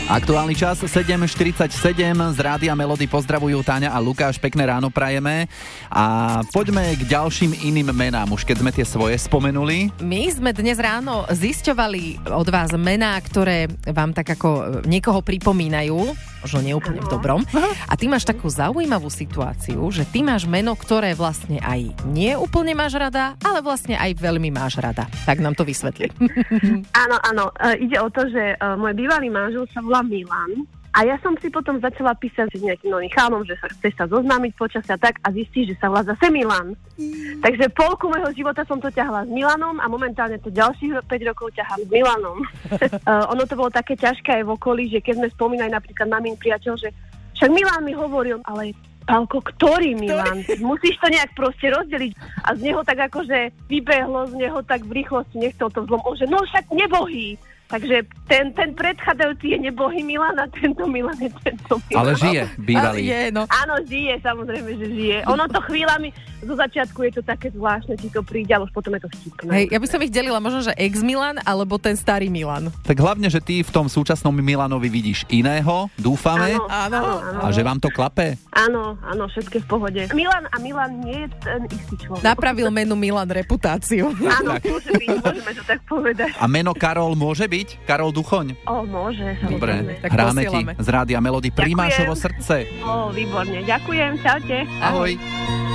Aktuálny čas 7.47 z Rádia Melody pozdravujú Táňa a Lukáš, pekné ráno prajeme a poďme k ďalším iným menám, už keď sme tie svoje spomenuli. My sme dnes ráno zisťovali od vás mená, ktoré vám tak ako niekoho pripomínajú, možno neúplne v dobrom. A ty máš takú zaujímavú situáciu, že ty máš meno, ktoré vlastne aj nie úplne máš rada, ale vlastne aj veľmi máš rada. Tak nám to vysvetli. Áno. Ide o to, že môj bývalý manžel sa volá Milan a ja som si potom začala písať s nejakým novým chánom, že sa chceš sa zoznámiť počasia tak a zistíš, že sa volá zase Milan. Takže polku môjho života som to ťahla s Milanom a momentálne to ďalších 5 rokov ťahám s Milanom. Ono to bolo také ťažké aj v okolí, že keď sme spomínali napríklad mamin priateľ, že však Milan mi hovoril, ale Pálko, ktorý Milan? Musíš to nejak proste rozdeliť. A z neho tak akože vybehlo, z neho tak v rýchlosti nechcel to vzlom, že no však nebohý. Takže ten predchádzajúci je nebohý Milan a tento Milan je tento Milan. Ale žije, bývalý. Áno, žije, samozrejme, že žije. Ono to chvíľami, zo začiatku je to také zvláštne, či to príde, ale už potom je to vtipné. Hej, ja by som ich delila možno, že ex-Milan, alebo ten starý Milan. Tak hlavne, že ty v tom súčasnom Milanovi vidíš iného, dúfame. Áno. A že vám to klape? Áno, všetko v pohode. Milan nie je ten istý človek. Napravil menu Milan reputáciu. Áno, môže byť, môžeme to tak povedať. A meno Karol môže byť? Karol Duchoň? Môže. Dobre, Tak hráme posielame. ti z Rádia Melody Primášovo srdce. Výborne. Ďakujem, čaute. Ahoj.